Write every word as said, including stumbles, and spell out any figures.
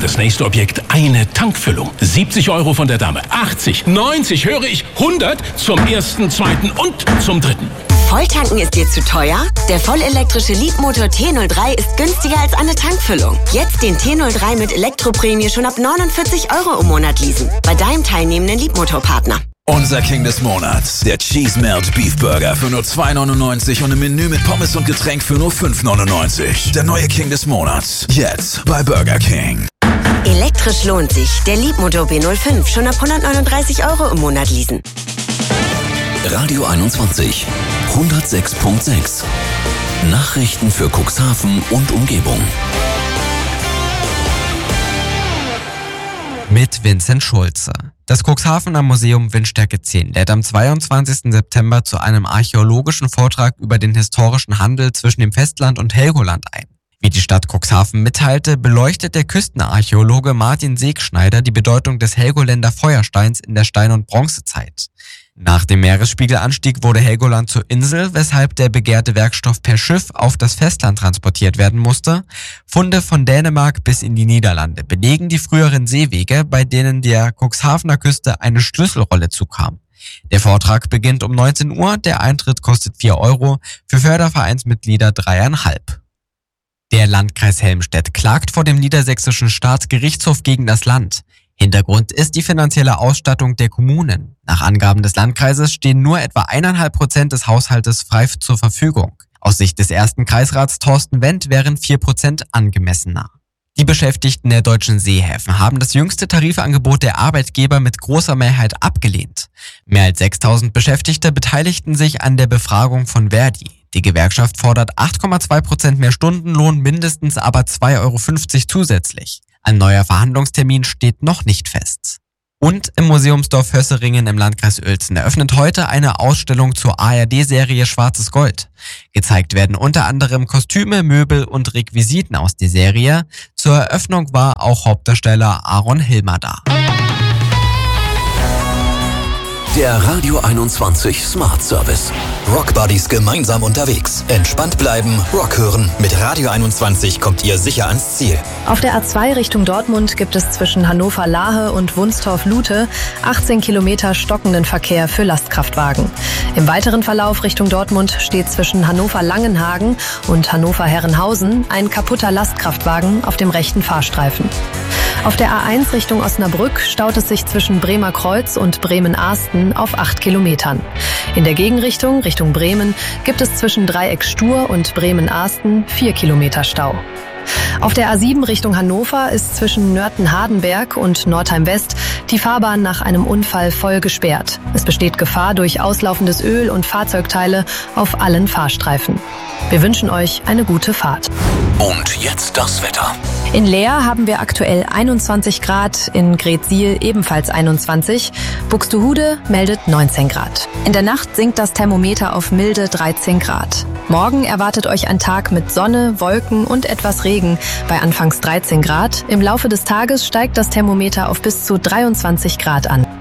das nächste Objekt eine Tankfüllung. siebzig Euro von der Dame. achtzig, neunzig, höre ich, hundert zum ersten, zweiten und zum dritten. Volltanken ist dir zu teuer? Der vollelektrische Leapmotor T null drei ist günstiger als eine Tankfüllung. Jetzt den T null drei mit Elektroprämie schon ab neunundvierzig Euro im Monat leasen. Bei deinem teilnehmenden Leapmotor-Partner. Unser King des Monats, der Cheese Melt Beef Burger für nur zwei neunundneunzig und im Menü mit Pommes und Getränk für nur fünf neunundneunzig. Der neue King des Monats, jetzt bei Burger King. Elektrisch lohnt sich. Der Leapmotor B null fünf schon ab hundertneununddreißig Euro im Monat leasen. Radio einundzwanzig, hundertsechs Komma sechs. Nachrichten für Cuxhaven und Umgebung. Mit Vincent Schulze. Das Cuxhavener Museum Windstärke zehn lädt am zweiundzwanzigsten September zu einem archäologischen Vortrag über den historischen Handel zwischen dem Festland und Helgoland ein. Wie die Stadt Cuxhaven mitteilte, beleuchtet der Küstenarchäologe Martin Segschneider die Bedeutung des Helgoländer Feuersteins in der Stein- und Bronzezeit. Nach dem Meeresspiegelanstieg wurde Helgoland zur Insel, weshalb der begehrte Werkstoff per Schiff auf das Festland transportiert werden musste. Funde von Dänemark bis in die Niederlande belegen die früheren Seewege, bei denen der Cuxhavener Küste eine Schlüsselrolle zukam. Der Vortrag beginnt um neunzehn Uhr, der Eintritt kostet vier Euro, für Fördervereinsmitglieder dreieinhalb. Der Landkreis Helmstedt klagt vor dem niedersächsischen Staatsgerichtshof gegen das Land. Hintergrund ist die finanzielle Ausstattung der Kommunen. Nach Angaben des Landkreises stehen nur etwa eineinhalb Prozent des Haushaltes frei zur Verfügung. Aus Sicht des ersten Kreisrats Thorsten Wendt wären vier Prozent angemessener. Die Beschäftigten der deutschen Seehäfen haben das jüngste Tarifangebot der Arbeitgeber mit großer Mehrheit abgelehnt. Mehr als sechstausend Beschäftigte beteiligten sich an der Befragung von Verdi. Die Gewerkschaft fordert acht Komma zwei Prozent mehr Stundenlohn, mindestens aber zwei Euro fünfzig zusätzlich. Ein neuer Verhandlungstermin steht noch nicht fest. Und im Museumsdorf Hösseringen im Landkreis Uelzen eröffnet heute eine Ausstellung zur A R D-Serie Schwarzes Gold. Gezeigt werden unter anderem Kostüme, Möbel und Requisiten aus der Serie. Zur Eröffnung war auch Hauptdarsteller Aaron Hilmer da. Der Radio einundzwanzig Smart Service. Rock Buddies gemeinsam unterwegs. Entspannt bleiben, Rock hören. Mit Radio einundzwanzig kommt ihr sicher ans Ziel. Auf der A zwei Richtung Dortmund gibt es zwischen Hannover-Lahe und Wunstorf-Lute achtzehn Kilometer stockenden Verkehr für Lastkraftwagen. Im weiteren Verlauf Richtung Dortmund steht zwischen Hannover-Langenhagen und Hannover-Herrenhausen ein kaputter Lastkraftwagen auf dem rechten Fahrstreifen. Auf der A eins Richtung Osnabrück staut es sich zwischen Bremer Kreuz und Bremen-Ahsten auf acht Kilometern. In der Gegenrichtung, Richtung Bremen, gibt es zwischen Dreieck Stur und Bremen-Ahsten vier Kilometer Stau. Auf der A sieben Richtung Hannover ist zwischen Nörten-Hardenberg und Nordheim-West die Fahrbahn nach einem Unfall voll gesperrt. Es besteht Gefahr durch auslaufendes Öl und Fahrzeugteile auf allen Fahrstreifen. Wir wünschen euch eine gute Fahrt. Und jetzt das Wetter. In Leer haben wir aktuell einundzwanzig Grad, in Gretsiel ebenfalls einundzwanzig, Buxtehude meldet neunzehn Grad. In der Nacht sinkt das Thermometer auf milde dreizehn Grad. Morgen erwartet euch ein Tag mit Sonne, Wolken und etwas Regen bei anfangs dreizehn Grad. Im Laufe des Tages steigt das Thermometer auf bis zu dreiundzwanzig Grad an.